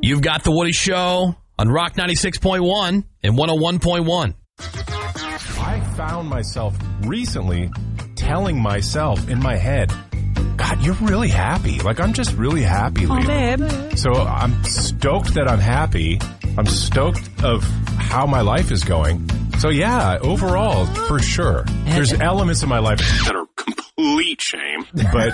You've got The Woody Show on Rock 96.1 and 101.1. I found myself recently telling myself in my head, God, you're really happy. Like, I'm just really happy lately. babe. So I'm stoked that I'm happy. I'm stoked of how my life is going. So yeah, overall, for sure. There's elements of my life that are complete shame. But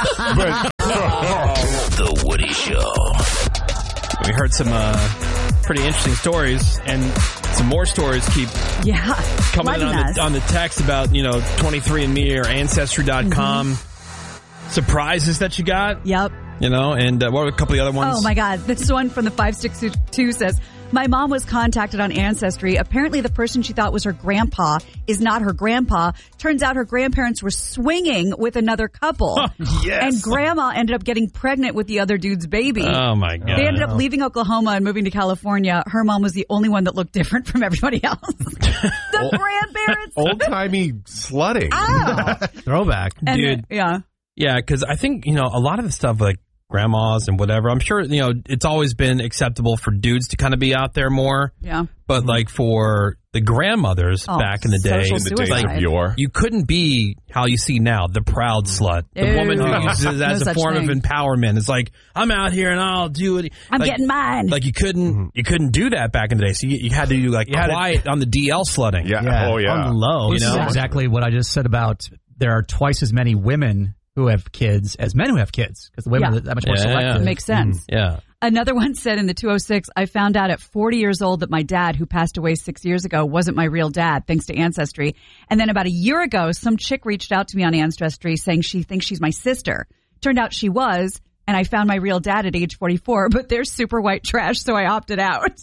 The Woody Show. We heard some pretty interesting stories, and some more stories keep coming in on the text about, 23andMe or Ancestry.com. Surprises that you got. Yep. And what were a couple of the other ones? Oh, my God. This one from the 562 says, my mom was contacted on Ancestry. Apparently the person she thought was her grandpa is not her grandpa. Turns out her grandparents were swinging with another couple. Yes. And grandma ended up getting pregnant with the other dude's baby. Oh, my God. They ended up leaving Oklahoma and moving to California. Her mom was the only one that looked different from everybody else. The grandparents. old-timey slutting. Throwback. And Dude. yeah. Yeah, because I think, a lot of the stuff like grandmas and whatever, I'm sure, it's always been acceptable for dudes to kind of be out there more. Yeah. But like for the grandmothers back in the day, social In the days suicide. of yore. you couldn't be how you see now, the proud slut. The woman who uses it as No a such form thing. of empowerment. It's like, I'm out here and I'll do it. I'm Like- getting mine. Like you couldn't do that back in the day. So you had to do like quiet on the DL slutting. Yeah. Oh, yeah. On the low. You This know? is exactly what I just said about there are twice as many women who have kids as men who have kids because the women are that much more Yeah, selective. yeah. Makes sense. Yeah. Another one said in the 206, I found out at 40 years old that my dad, who passed away 6 years ago, wasn't my real dad, thanks to Ancestry. And then about a year ago, some chick reached out to me on Ancestry saying she thinks she's my sister. Turned out she was, and I found my real dad at age 44, but they're super white trash, so I opted out.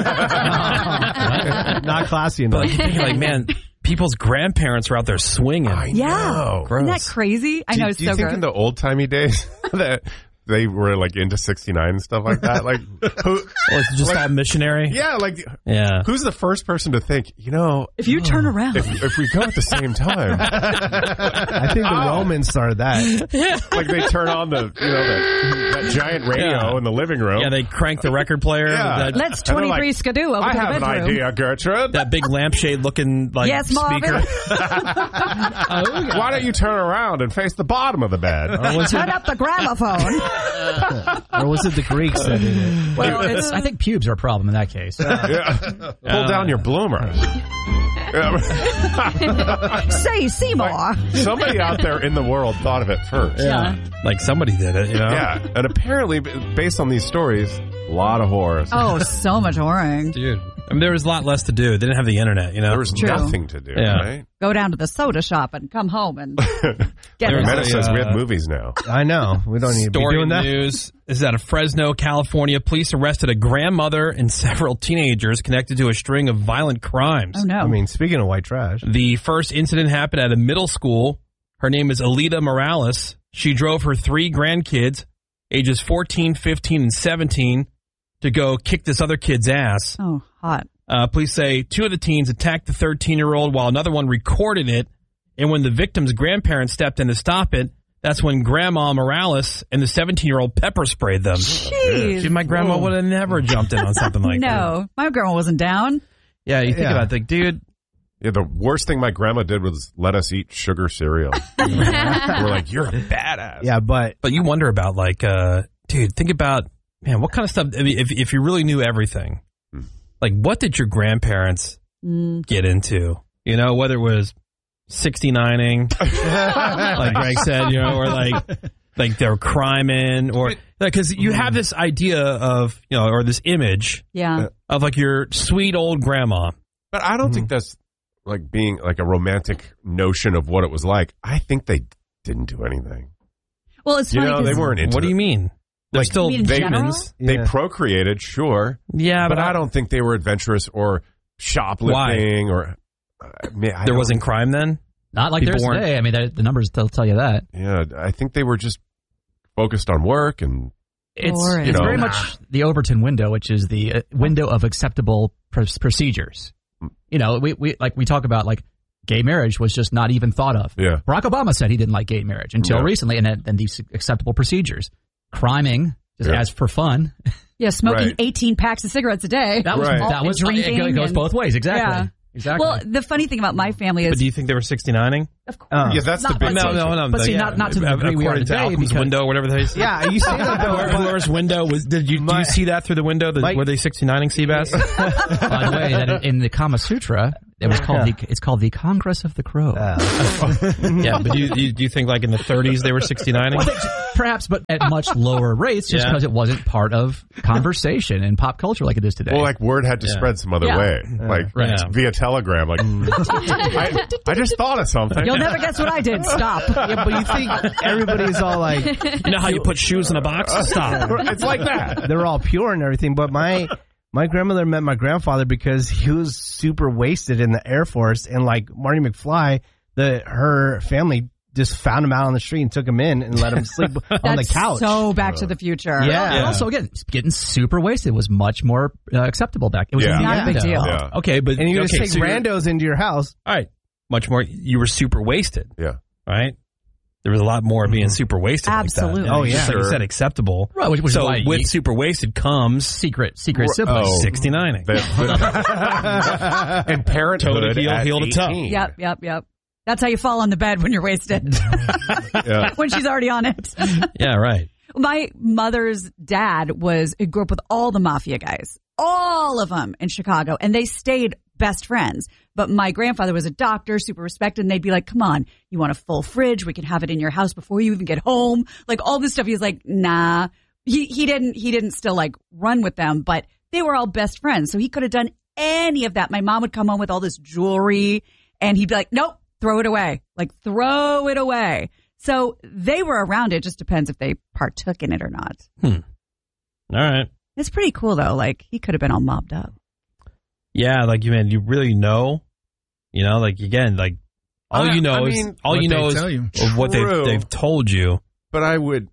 Not classy enough. But like, you think like, man, people's grandparents were out there swinging. Yeah. Gross. Isn't that crazy? I know, it's Do you so think gross. in the old-timey days that they were like into 69 and stuff like that? Like, who? Or it's just all missionary. Yeah, like, Yeah. who's the first person to think, If you turn around. if we go at the same time, I think the Romans started that. like they turn on that giant radio in the living room. Yeah, they cranked the record player. Yeah. That, Let's And they're 23 like, skidoo over I to the have an bedroom. idea, Gertrude. that big lampshade looking like Yes, Marvin. speaker. Why don't you turn around and face the bottom of the bed? Turn up the gramophone. Or was it the Greeks that did it? Well, it's- I think pubes are a problem in that case. Yeah. Pull down your bloomers. Yeah. Say Seymour. Somebody out there in the world thought of it first. Yeah. Like somebody did it, Yeah. And apparently, based on these stories, a lot of horrors. Oh, so much whoring. dude. I mean, there was a lot less to do. They didn't have the internet, There was True. nothing to do, Yeah. right? Go down to the soda shop and come home and get There it. was Menace says we have uh, movies now. I know. We don't need to be Story doing that. news is out of Fresno, California. Police arrested a grandmother and several teenagers connected to a string of violent crimes. Oh, no. I mean, speaking of white trash. The first incident happened at a middle school. Her name is Alita Morales. She drove her 3 grandkids, ages 14, 15, and 17, to go kick this other kid's ass. Oh, hot. Police say 2 of the teens attacked the 13-year-old while another one recorded it. And when the victim's grandparents stepped in to stop it, that's when Grandma Morales and the 17-year-old pepper sprayed them. Jeez. My grandma would have never jumped in on something like that. No, my grandma wasn't down. Yeah, you think Yeah. about it, like, dude, Yeah, the worst thing my grandma did was let us eat sugar cereal. We're like, you're a badass. Yeah, but but you wonder about, like, dude, think about, man, what kind of stuff, I mean, if you really knew everything, like, what did your grandparents get into? You know, whether it was 69ing, like Greg said, or like they were criming, or because you have this idea of, or this image Yeah. of like your sweet old grandma. But I don't think that's like being like a romantic notion of what it was like. I think they didn't do anything. Well, it's You funny know, they 'cause- weren't into What do you it. mean? They're Like, still You mean in humans. They Yeah. procreated, sure. Yeah, But I don't think they were adventurous or shoplifting or. there wasn't crime then. not like there is People weren't- today. I mean, the numbers tell you that. Yeah, I think they were just focused on work and. It's, Boring. it's You know. very much the Overton window, which is the window of acceptable procedures. You know, we talk about like gay marriage was just not even thought of. Yeah. Barack Obama said he didn't like gay marriage until Yeah. recently, and then these acceptable procedures. Criming just as for fun. Yeah, smoking Right. 18 packs of cigarettes a day. That was Right. that was drinking. It goes and- both ways. Exactly. Yeah. Exactly. Well, the funny thing about my family is, But do you think they were 69ing? of course, Yeah, that's the not big like- No. But see, not to the degree we are according to today, Malcolm's because- window, whatever the hell. Yeah, you say that though. Whoever's window was. Do you see that through the window? Were they 69ing Seabass? By the way, that in the Kama Sutra, it was called it's called the Congress of the Crow. Yeah, but do you think like in the 30s they were 69ing? Perhaps, but at much lower rates, just Yeah. because it wasn't part of conversation and pop culture like it is today. Well, like word had to Yeah. spread some other Yeah. way, like Right. via telegram. Like, I just thought of something. You'll never guess what I did. Stop. Yeah, but you think everybody's all like, You know how you put shoes in a box? Stop. It's like that. they're all pure and everything. But my grandmother met my grandfather because he was super wasted in the Air Force, and like Marty McFly, her family just found him out on the street and took him in and let him sleep on the That's couch. so Back to the Future. Yeah. And also, again, getting super wasted was much more acceptable back. It was Yeah. Not a big deal. Yeah. Okay, but and you just okay, take so you're- randos into your house. All right, much more. You were super wasted, Yeah. right? There was a lot more being super wasted. Absolutely. Like that. Oh, yeah. Just like you Sure. said, acceptable. Right, which is so why with you- super wasted comes secret siblings. Oh. 69ing. And parenthood Toe to at heel to toe. 18. Yep. That's how you fall on the bed when you're wasted. Yeah. When she's already on it. Yeah, right. My mother's dad grew up with all the mafia guys, all of them in Chicago, and they stayed best friends. But my grandfather was a doctor, super respected, and they'd be like, come on, you want a full fridge? We can have it in your house before you even get home. Like all this stuff. He's like, nah. He didn't still like run with them, but they were all best friends. So he could have done any of that. My mom would come home with all this jewelry and he'd be like, nope, throw it away. Like throw it away. So they were around. It just depends if they partook in it or not. All right. It's pretty cool though. Like he could have been all mobbed up. Yeah, like you really know, like again, like all you know is of what True. they've told you. But I would,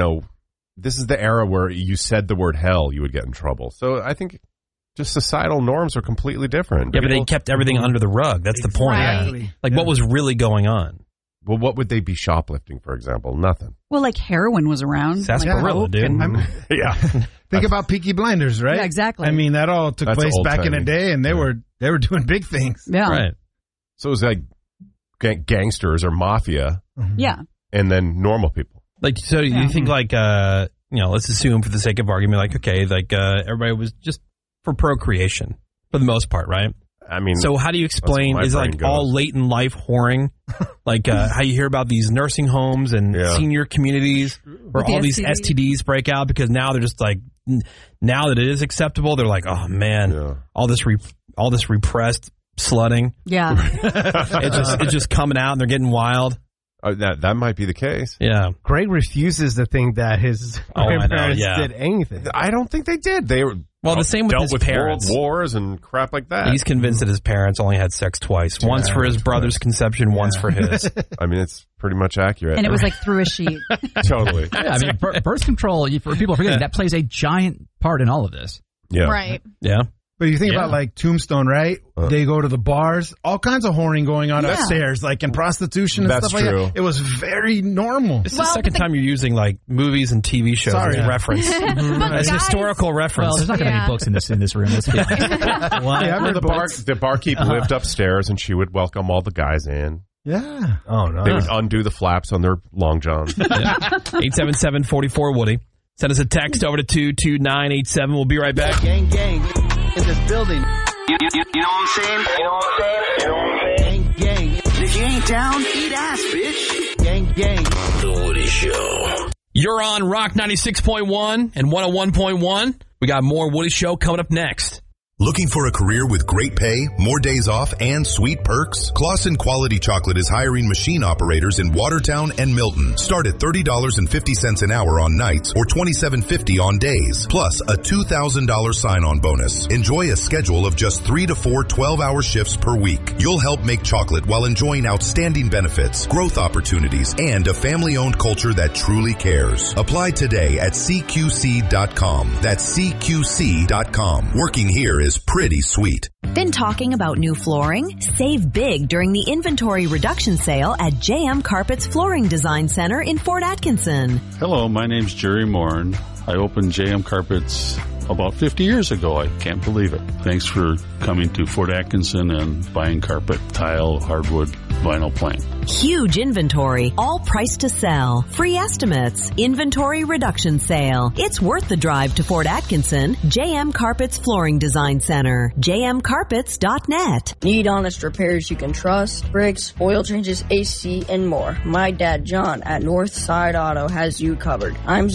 this is the era where you said the word hell, you would get in trouble. So I think just societal norms are completely different. Yeah, but they People- kept everything under the rug. That's the point. Exactly. Like what was really going on? Well, what would they be shoplifting, for example? Nothing. Well, like heroin was around. Sarsaparilla, Like, dude. Yeah. Think about Peaky Blinders, right? Yeah, exactly. I mean, that all took That's place back in the old-timey. day, and they were doing big things. Yeah. Right. So it was like gangsters or mafia Yeah. and then normal people. Like so, you think like let's assume for the sake of argument, like okay, like everybody was just for procreation for the most part, right? I mean, So how do you explain my is brain like goes. all late in life whoring, like how you hear about these nursing homes and Yeah. senior communities where With the all these STDs. STDs break out because now they're just like now that it is acceptable, they're like, oh man, Yeah. all this repressed slutting, Yeah. it's just coming out and they're getting wild. that might be the case. Yeah. Greg refuses to think that his Oh, I know, grandparents yeah. did anything. I don't think they did. They were Well, the same with dealt his with parents. world wars and crap like that. He's convinced that his parents only had sex twice. Once for his brother's conception, once for his. I mean, it's pretty much accurate. And it was like through a sheet. totally. Yeah, I mean, birth control, for people forgetting, that plays a giant part in all of this. Yeah. Right. Yeah. But you think Yeah. about like Tombstone, right? They go to the bars, all kinds of whoring going on Yeah. upstairs, like in prostitution and That's stuff like true. that. It was very normal. This is the second time you're using like movies and TV shows Sorry. as reference. But As guys- historical reference. Well, there's not going to be Yeah. books in this room. Let's be honest. Yeah, I've heard The barkeep lived upstairs, and she would welcome all the guys in. Yeah. Oh no! They would undo the flaps on their long johns. 877-44-WOODY. Send us a text over to 22987. We'll be right back. gang in this building. You know what I'm saying? You know what I'm saying? Gang. If you ain't down, eat ass, bitch. Gang. The Woody Show. You're on Rock 96.1 and 101.1. We got more Woody Show coming up next. Looking for a career with great pay, more days off, and sweet perks? Claussen Quality Chocolate is hiring machine operators in Watertown and Milton. Start at $30.50 an hour on nights or $27.50 on days, plus a $2,000 sign-on bonus. Enjoy a schedule of just 3 to 4 12-hour shifts per week. You'll help make chocolate while enjoying outstanding benefits, growth opportunities, and a family-owned culture that truly cares. Apply today at CQC.com. That's CQC.com. Working here is pretty sweet. Been talking about new flooring? Save big during the inventory reduction sale at JM Carpet's Flooring Design Center in Fort Atkinson. Hello, my name's Jerry Morin. I opened JM Carpets about 50 years ago. I can't believe it. Thanks for coming to Fort Atkinson and buying carpet, tile, hardwood, vinyl plank. Huge inventory, all priced to sell. Free estimates, inventory reduction sale. It's worth the drive to Fort Atkinson. JM Carpets Flooring Design Center. jmcarpets.net. Need honest repairs you can trust? Brakes, oil changes, AC, and more. My dad, John, at Northside Auto has you covered. I'm